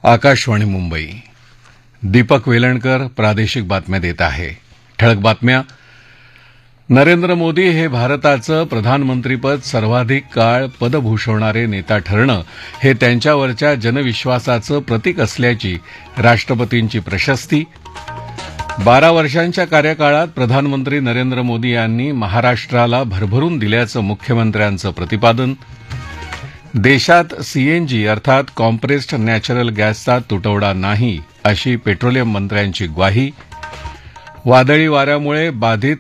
आकाशवाणी मुंबई. दीपक वेलणकर प्रादेशिक बातम्या देत आहे. ठळक बातम्या. नरेंद्र मोदी हे भारताचं प्रधानमंत्रीपद सर्वाधिक काळ पदभूषवणारे नेता ठरणं हे त्यांच्यावरच्या जनविश्वासाचं प्रतीक असल्याची राष्ट्रपतींची प्रशस्ती. 12 वर्षांच्या कार्यकाळात प्रधानमंत्री नरेंद्र मोदी यांनी महाराष्ट्राला भरभरून दिल्याचं मुख्यमंत्र्यांचं प्रतिपादन. देशात सीएनजी अर्थात कॉम्प्रेस्ड नॅचरल गॅसचा तुटवडा नाही अशी पेट्रोलियम मंत्र्यांची ग्वाही. वादळी वाऱ्यामुळे बाधित